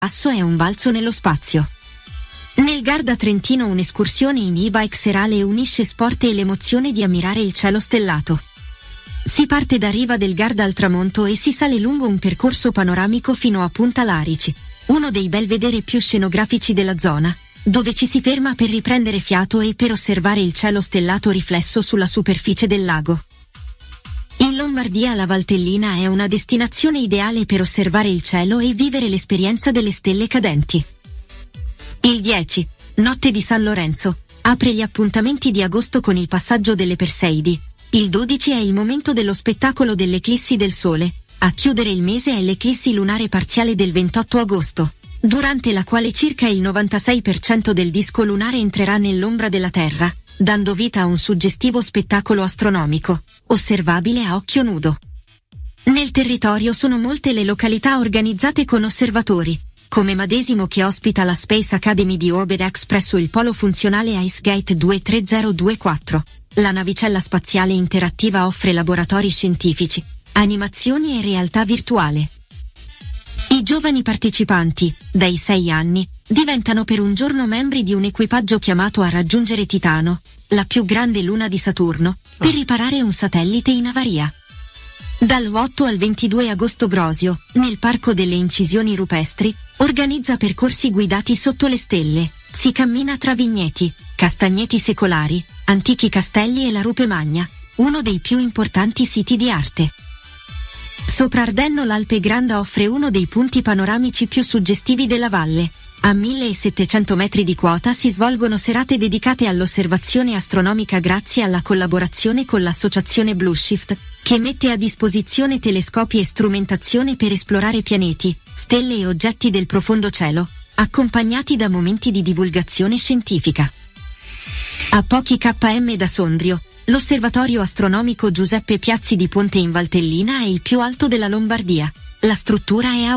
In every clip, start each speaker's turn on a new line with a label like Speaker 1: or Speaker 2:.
Speaker 1: passo è un balzo nello spazio. Nel Garda Trentino un'escursione in e-bike serale unisce sport e l'emozione di ammirare il cielo stellato. Si parte da Riva del Garda al tramonto e si sale lungo un percorso panoramico fino a Punta Larici, uno dei belvedere più scenografici della zona, dove ci si ferma per riprendere fiato e per osservare il cielo stellato riflesso sulla superficie del lago. In Lombardia la Valtellina è una destinazione ideale per osservare il cielo e vivere l'esperienza delle stelle cadenti. Il 10, Notte di San Lorenzo, apre gli appuntamenti di agosto con il passaggio delle Perseidi. Il 12 è il momento dello spettacolo dell'eclissi del Sole. A chiudere il mese è l'eclissi lunare parziale del 28 agosto, durante la quale circa il 96% del disco lunare entrerà nell'ombra della Terra, dando vita a un suggestivo spettacolo astronomico, osservabile a occhio nudo. Nel territorio sono molte le località organizzate con osservatori, come Madesimo che ospita la Space Academy di Orbitex presso il polo funzionale IceGate 23024. La navicella spaziale interattiva offre laboratori scientifici, animazioni e realtà virtuale. I giovani partecipanti, dai 6 anni, diventano per un giorno membri di un equipaggio chiamato a raggiungere Titano, la più grande luna di Saturno, per riparare un satellite in avaria. Dal 8 al 22 agosto Grosio, nel Parco delle Incisioni Rupestri, organizza percorsi guidati sotto le stelle. Si cammina tra vigneti, castagneti secolari, antichi castelli e la Rupe Magna, uno dei più importanti siti di arte. Sopra Ardenno l'Alpe Granda offre uno dei punti panoramici più suggestivi della valle. A 1700 metri di quota si svolgono serate dedicate all'osservazione astronomica grazie alla collaborazione con l'associazione Blueshift, che mette a disposizione telescopi e strumentazione per esplorare pianeti, stelle e oggetti del profondo cielo, accompagnati da momenti di divulgazione scientifica. A pochi km da Sondrio, l'osservatorio astronomico Giuseppe Piazzi di Ponte in Valtellina è il più alto della Lombardia. La struttura è a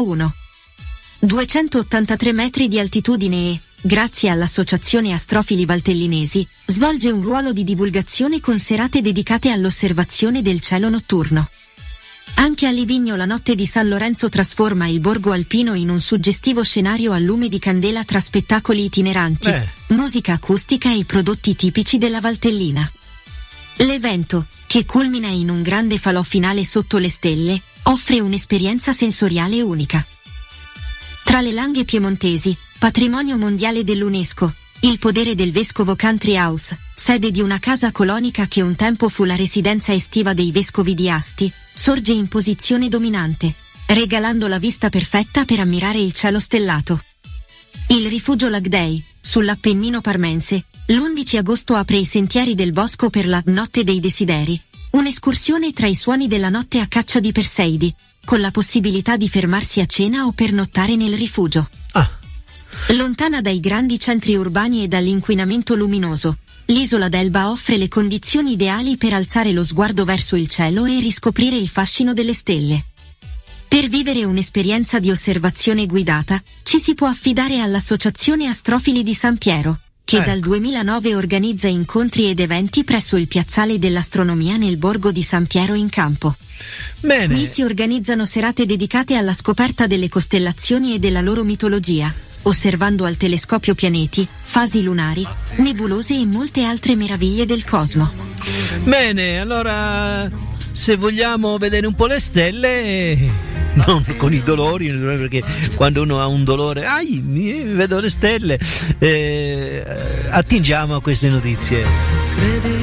Speaker 1: 283 metri di altitudine e, grazie all'Associazione Astrofili Valtellinesi, svolge un ruolo di divulgazione con serate dedicate all'osservazione del cielo notturno. Anche a Livigno la notte di San Lorenzo trasforma il borgo alpino in un suggestivo scenario a lume di candela tra spettacoli itineranti, musica acustica e prodotti tipici della Valtellina. L'evento, che culmina in un grande falò finale sotto le stelle, offre un'esperienza sensoriale unica. Tra le Langhe piemontesi, patrimonio mondiale dell'UNESCO, il podere del vescovo Country House, sede di una casa colonica che un tempo fu la residenza estiva dei vescovi di Asti, sorge in posizione dominante, regalando la vista perfetta per ammirare il cielo stellato. Il rifugio Lagdei, sull'Appennino parmense, l'11 agosto apre i sentieri del bosco per la Notte dei Desideri, un'escursione tra i suoni della notte a caccia di Perseidi, con la possibilità di fermarsi a cena o pernottare nel rifugio. Lontana dai grandi centri urbani e dall'inquinamento luminoso, l'isola d'Elba offre le condizioni ideali per alzare lo sguardo verso il cielo e riscoprire il fascino delle stelle. Per vivere un'esperienza di osservazione guidata, ci si può affidare all'Associazione Astrofili di San Piero, che dal 2009 organizza incontri ed eventi presso il Piazzale dell'Astronomia nel borgo di San Piero in Campo.
Speaker 2: Bene.
Speaker 1: Qui si organizzano serate dedicate alla scoperta delle costellazioni e della loro mitologia, osservando al telescopio pianeti, fasi lunari, nebulose e molte altre meraviglie del cosmo.
Speaker 2: Bene, allora se vogliamo vedere un po' le stelle, non con i dolori, perché quando uno ha un dolore, vedo le stelle, attingiamo a queste notizie.